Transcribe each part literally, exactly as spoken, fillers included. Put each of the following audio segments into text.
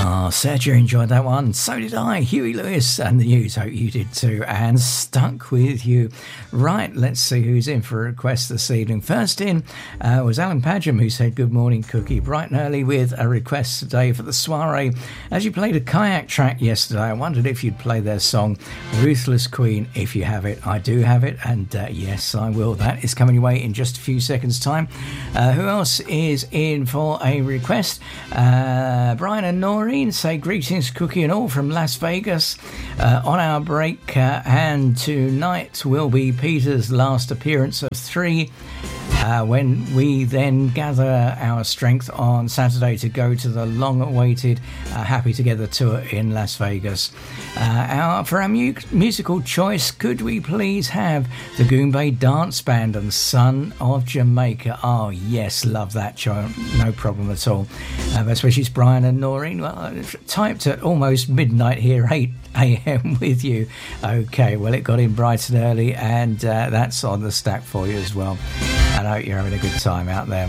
Oh, Sergio enjoyed that one. So did I. Huey Lewis and the News. Hope you did too. And Stuck With You. Right, let's see who's in for a request this evening. First in uh, was Alan Padgham, who said, good morning, Cookie. Bright and early with a request today for the soiree. As you played a Kayak track yesterday, I wondered if you'd play their song, Ruthless Queen, if you have it. I do have it, and uh, yes, I will. That is coming your way in just a few seconds' time. Uh, who else is in for a request? Uh, Brian and Noreen say greetings, Cookie and all from Las Vegas uh, on our break, uh, and tonight will be Peter's last appearance of three uh, when we then gather our strength on Saturday to go to the long-awaited uh, Happy Together tour in Las Vegas. Uh, our, for our mu- musical choice, could we please have the Goombay Dance Band and Son of Jamaica? Oh yes, love that, Joe. No problem at all. Uh, best wishes, Brian and Noreen. Well, I typed at almost midnight here, eight a.m. with you. Okay, well, it got in bright and early, and uh, that's on the stack for you as well. And I hope you're having a good time out there.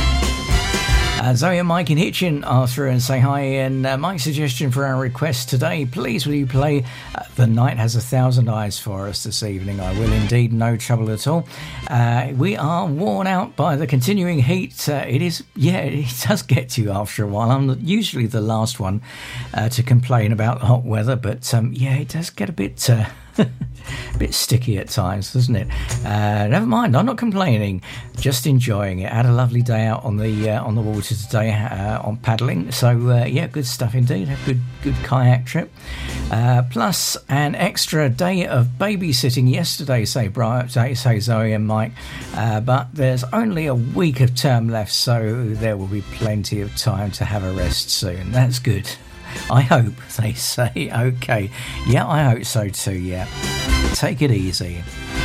Uh, Zoe and Mike in Hitchin are through and say hi, and uh, Mike's suggestion for our request today, please will you play uh, The Night Has a Thousand Eyes for us this evening? I will indeed, no trouble at all. Uh, we are worn out by the continuing heat. Uh, it is, yeah, it does get to you after a while. I'm usually the last one uh, to complain about the hot weather, but um, yeah, it does get a bit... Uh, a bit sticky at times, doesn't it? Uh, never mind, I'm not complaining, just enjoying it. Had a lovely day out on the uh, on the water today uh, on paddling, so uh, yeah, good stuff indeed. Had a good good kayak trip, uh, plus an extra day of babysitting yesterday, say Brian, say, say Zoe and Mike, uh, but there's only a week of term left, so there will be plenty of time to have a rest soon. That's good. I hope, they say. Okay. Yeah, I hope so too, yeah. Take it easy.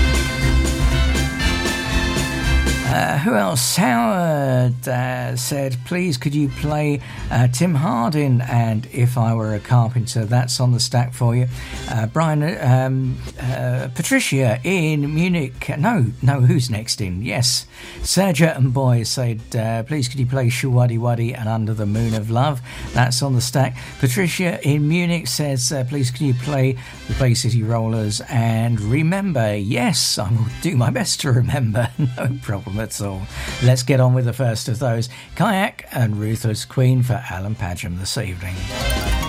Uh, who else? Howard uh, said, please could you play uh, Tim Hardin and If I Were a Carpenter? That's on the stack for you. Uh, Brian, um, uh, Patricia in Munich. No, no, who's next in? Yes, Sergio and Boy said, uh, please could you play Shuwaddy Waddy and Under the Moon of Love? That's on the stack. Patricia in Munich says, uh, please can you play the Bay City Rollers and Remember? Yes, I will do my best to remember. No problem at all. Let's get on with the first of those. Kayak and Ruthless Queen for Alan Padgham this evening.